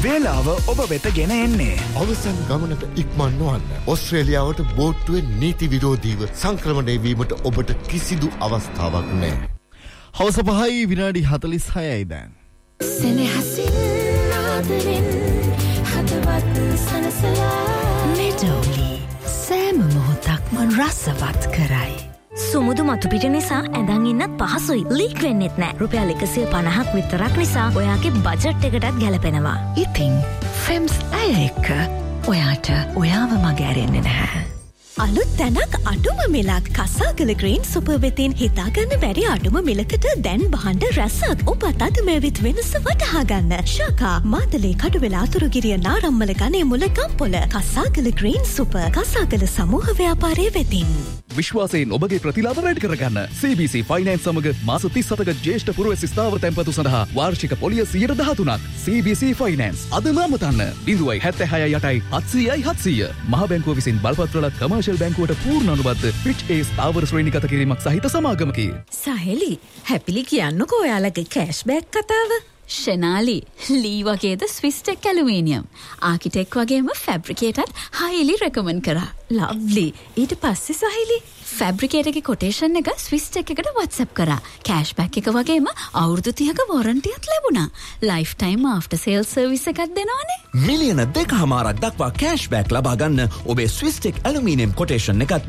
වේලාව ඔබ වෙත ගෙන එන්නේ. අවසන් ගමනට ඉක්මන් නොවන්න. ඕස්ට්‍රේලියාවට බෝට්ටුවෙන් නීති විරෝධීව සංක්‍රමණය වීමට ඔබට කිසිදු අවස්ථාවක් නැහැ. හවස 5:46යි දැන්. සෙනෙහසින් ආදරෙන් හදවත් සනසලා මෙඩෝලි සෑම මොහොතක්ම රසවත් කරයි. සුමුදු මතුපිට නිසා ඇඳන් ඉන්නත් පහසුයි. ලීක් වෙන්නෙත් නෑ. රුපියල් 150ක් විතරක් නිසා ඔයාගේ බජට් එකටත් ගැලපෙනවා. ඉතින් ෆෙම්ස් අය එක්ක ඔයාට ඔයාව මගහැරෙන්නේ නැහැ. අලුත් තැනක් අඩුම මිලක් කසාගල ග්‍රීන් සුපර් වෙතින් හිතාගන්න බැරි අඩුම මිලකට දැන් බහන්ඩ රැසක්. ඔබත් අද මෙවිත් වෙනස වටහා ගන්න. ශාකා මාතලේ කඩුවෙල අතුරුගිරිය නාරම්මල ගනේ මුල ගම්පොල කසාගල ග්‍රීන් සුපර් කසාගල සමූහ ව්‍යාපාරයේ වෙතින්. විශ්වාසයෙන් ඔබගේ ප්‍රතිලාභ වැඩි කරගන්න CBC ෆයිනෑන්ස් සමග මාස 37ක ජ්‍යෙෂ්ඨ පුරවැසි ස්ථාවර තැන්පතු සඳහා වාර්ෂික පොලිය 13%ක්. CBC ෆයිනෑන්ස් අදම අමතන්න 0.76 700 මහා බැංකුව විසින් බලපත්‍රලත් කමර්ෂල් බැංකුවට පූර්ණ අනුබද්ධ ෆිච් ඒ ස්ථාවර ශ්‍රේණිගත කිරීමක් සහිත සමාගමකි. සහෙලි හැපිලි කියන්නකෝ ඔයාලගේ කෑෂ්බැක් කතාව. ෂෙනාලි ලී වගේද ස්විස්ටෙක් ඇලුමිනියම් ආකිටෙක් වගේම ෆැබ්‍රිකේටත් හයිලි රෙකමන්ඩ් කරා. ලව්ලි. ඊට පස්සේ සහෙලි ෆැබ්‍රිකේටගේ කොටේෂන් එක ස්විස්ටෙක් එකට WhatsApp කරා. කෑෂ්බැක් එක වගේම අවුරුදු 30ක වොරන්ටියක් ලැබුණා. Life time after sale service එකක් දෙනවනේ. මිලියන 2.5ක් දක්වා කෑෂ්බැක් ලබා ගන්න ඔබේ ස්විස්ටෙක් ඇලුමිනියම් කොටේෂන් එකත්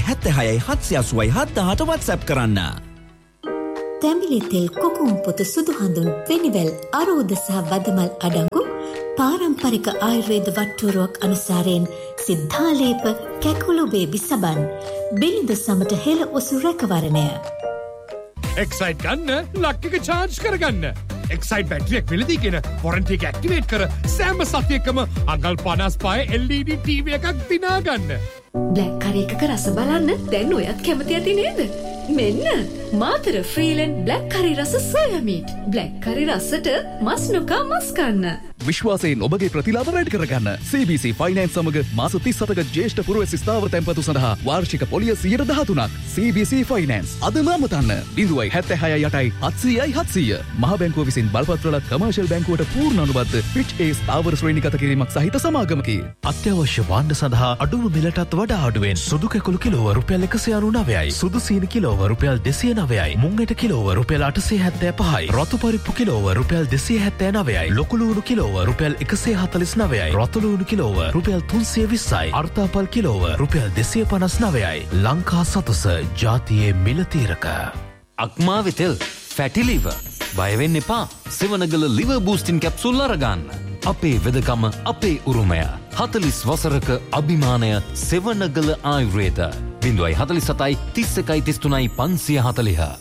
0.76 WhatsApp කරන්න. තැඹිලි තෙල් කොකුම් පොත සුදු හඳුන් වෙනිවැල් අරෝද සහ වදමල් අඩංගු පාරම්පරික ආයුර්වේද වට්ටුරුවක් අනුසාරයෙන් සිද්ධාලේප කැකුළු බේබි සබන් බිලිඳ සමට හෙළ ඔසු රැකවරණය. එක්සයිට් ගන්න ලක්ක චාර්ජ් කරගන්න. එක්සයිට් බැටරියක් මිලදීගෙන වොරන්ටි එක ඇක්ටිවේට් කර සෑම සතියකම අඟල් 55 LED TV එකක් දිනා ගන්න. බ්ලැක් කරි එකක රස බලන්න දැන් ඔයත් කැමති ඇති නේද? මෙන්න මාතර ෆ්‍රීලන්ඩ් බ්ලැක් කරි රස සෝයා මීට්. බ්ලැක් කරි රසට මස් නොකා මස් කන්න. විශ්වාසයෙන් ඔබගේ ප්‍රතිලාභ වැඩි කරගන්න CBC ෆයිනෑන්ස් සමග මාස 37ක ජ්‍යෙෂ්ඨ පුරවැසි ස්ථාවර තැන්පතු සඳහා වාර්ෂික පොලිය 13%ක්. CBC ෆයිනෑන්ස් අදම අමතන්න 0.76 700 මහා බැංකුව විසින් බලපත්‍රලත් කමර්ෂල් බැංකුවට පූර්ණ අනුබද්ධ ෆිච් ඒ ස්ථාවර ශ්‍රේණිගත කිරීමක් සහිත සමාගමකි. අත්‍යවශ්‍ය භාණ්ඩ සඳහා අඩුම මිලටත් වඩා අඩුවෙන් සුදු කැකුළු කිලෝව රුපියල් 199යි. සුදු සීනි කිලෝව රුපියල් 209යි. මුං ඇට කිලෝව රුපියල් 875යි. රතු පරිප්පු කිලෝව රුපියල් 279යි. ලොකු ලූණු කිලෝව රුපියල් 149යි. රතු ලූණු කිලෝව රුපියල් 320යි. අර්තාපල් කිලෝව රුපියල් 259යි. ලංකා සතුස ජාතියේ මිල තීරක. අක්මාවේ තෙල් ෆැටි ලිවර් බය වෙන්න එපා. සෙවනගල ලිවර් බූස්ටින් කැප්සූල් අරගන්න. අපේ වෙදකම අපේ උරුමය 40 වසරක අභිමානය සෙවනගල ආයුර්වේද 0.47 31 33 540.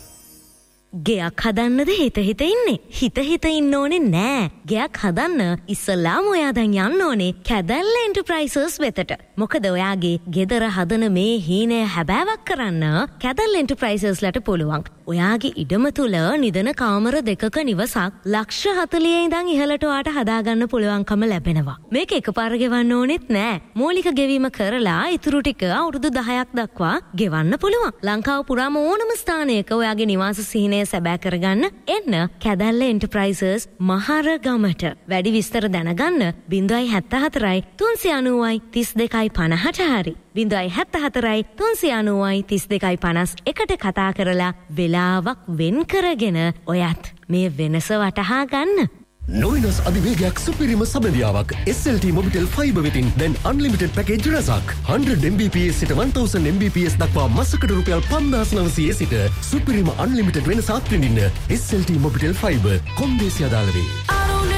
ගෙයක් හදන්නද හිත ඉන්නේ. හිත ඉන්න ඕනේ නෑ. ගෙයක් හදන්න ඉස්සලාම ඔයා දැන් යන්න ඕනේ කැදැල්ල එන්ටර්ප්‍රයිසස් වෙතට. මොකද ඔයාගේ ගෙදර හදන මේ හීනය හැබෑවක් කරන්න කැදැල්ල එන්ටර්ප්‍රයිසස්ලට පුළුවන්. ඔයාගේ ඉඩම තුල නිදන කාමර දෙකක නිවසක් ලක්ෂ 40 ඉඳන් ඉහළට ඔයාට හදාගන්න පුළුවන්කම ලැබෙනවා. මේක එකපාර ගෙවන්න ඕනෙත් නෑ. මූලික ගෙවීම කරලා ඉතුරු ටික අවුරුදු 10ක් දක්වා ගෙවන්න පුළුවන්. ලංකාව පුරාම ඕනම ස්ථානයක ඔයාගේ නිවාස සිහිනය සැබෑ කරගන්න එන්න කැදැල්ල එන්ටර්ප්‍රයිසස් මහරගමට. වැඩි විස්තර දැනගන්න 074 390 3250 හරි 074 390 3250 කතා කරලා වෙලාවක් වෙන් කරගෙන ඔයත් මේ වෙනස වටහා ගන්න. නොවිනස් අධිවේගයක් සුපිරිම සබඳියාවක් SLT මොබිටෙල් ෆයිබර් වෙතින් දැන් අන්ලිමිටඩ් පැකේජ් රසක් 100 Mbps සිට 1000 Mbps දක්වා මාසකට රුපියල් 5900 සිට සුපිරිම අන්ලිමිටඩ් වෙනසක් විඳින්න SLT මොබිටෙල් ෆයිබර් කොන්දේසි අදාළ වේ.